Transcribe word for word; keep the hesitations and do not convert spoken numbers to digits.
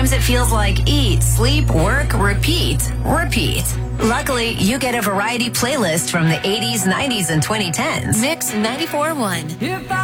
Sometimes it feels like eat, sleep, work, repeat, repeat. Luckily, you get a variety playlist from the eighties, nineties, and twenty tens. Mix ninety-four point one.